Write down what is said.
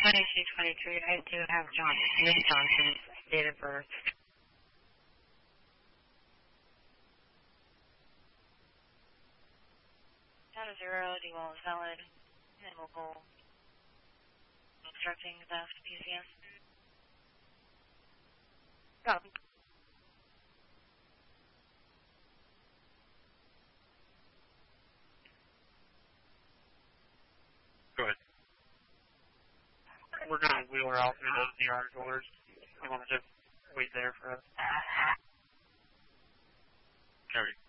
2223, I do have Miss Johnson's date of birth. Down to 0, D-wall is valid, and then we'll go instructing the PCS. Copy. Go ahead. We're going to wheel her out through those DR doors. I want to just wait there for us. Carry.